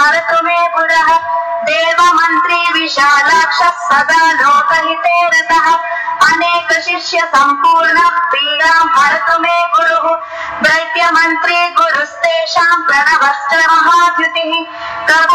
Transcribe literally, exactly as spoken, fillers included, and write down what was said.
हरतु मे पुरः देव मन्त्री विशालाक्षः सदा लोकहिते रतः अनेक शिष्य सम्पूर्ण पीडां हरतु मे गुरुः दैत्य मन्त्री गुरुस्तेषां प्रणवश्च महाद्युतिः